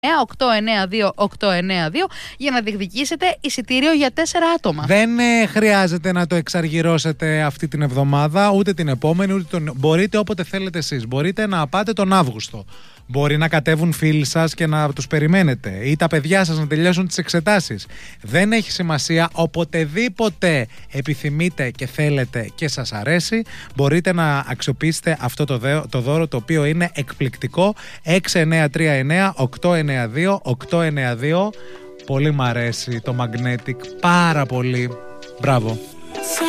892 για να διεκδικήσετε εισιτήριο για 4 άτομα. Δεν χρειάζεται να το εξαργυρώσετε αυτή την εβδομάδα, ούτε την επόμενη, μπορείτε όποτε θέλετε εσείς. Μπορείτε να πάτε τον Αύγουστο. Μπορεί να κατέβουν φίλοι σας και να τους περιμένετε, ή τα παιδιά σας να τελειώσουν τις εξετάσεις. Δεν έχει σημασία, οποτεδήποτε επιθυμείτε και θέλετε και σας αρέσει, μπορείτε να αξιοποιήσετε αυτό το δώρο, το οποίο είναι εκπληκτικό. 6939-892-892. Πολύ μ' αρέσει το Magnetic, πάρα πολύ. Μπράβο.